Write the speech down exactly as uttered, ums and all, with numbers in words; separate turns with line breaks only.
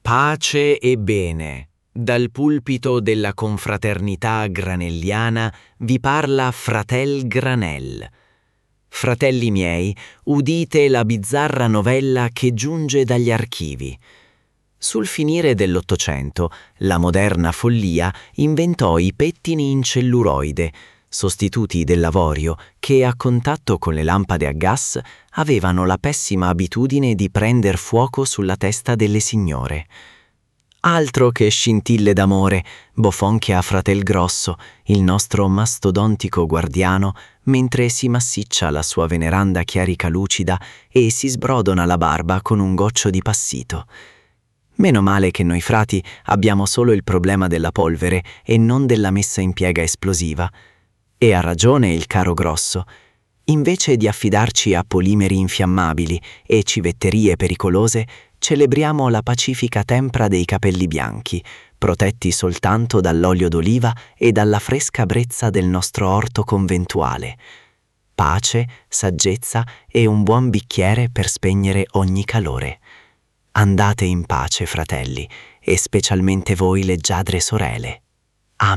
Pace e bene. Dal pulpito della confraternità granelliana vi parla Fratel Granel. Fratelli miei, udite la bizzarra novella che giunge dagli archivi. Sul finire dell'Ottocento, la moderna follia inventò i pettini in celluloide, sostituti dell'avorio che, a contatto con le lampade a gas, avevano la pessima abitudine di prender fuoco sulla testa delle signore. Altro che scintille d'amore, bofonchia a Fratel Grosso, il nostro mastodontico guardiano, mentre si massiccia la sua veneranda chiarica lucida e si sbrodona la barba con un goccio di passito. Meno male che noi frati abbiamo solo il problema della polvere e non della messa in piega esplosiva. E ha ragione il caro Grosso. Invece di affidarci a polimeri infiammabili e civetterie pericolose, celebriamo la pacifica tempra dei capelli bianchi, protetti soltanto dall'olio d'oliva e dalla fresca brezza del nostro orto conventuale. Pace, saggezza e un buon bicchiere per spegnere ogni calore. Andate in pace, fratelli, e specialmente voi leggiadre sorelle.